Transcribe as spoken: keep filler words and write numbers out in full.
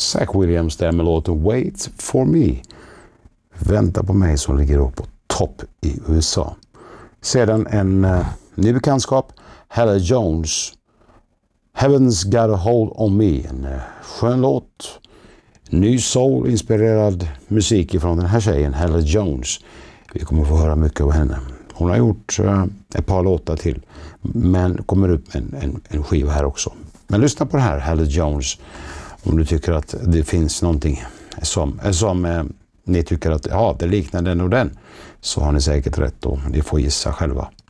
Zach Williams där med låten Wait for me. Vänta på mig, som ligger då på topp i U S A. Sedan en uh, ny bekantskap, Hella Jones. Heaven's Got a Hold on Me. En uh, skön låt. Ny soul-inspirerad musik från den här tjejen, Hella Jones. Vi kommer få höra mycket av henne. Hon har gjort uh, ett par låtar till, men kommer upp med en, en, en skiva här också. Men lyssna på det här, Hella Jones, om du tycker att det finns någonting som, som uh, ni tycker att ja, det liknar den och den, så har ni säkert rätt, och ni får gissa själva.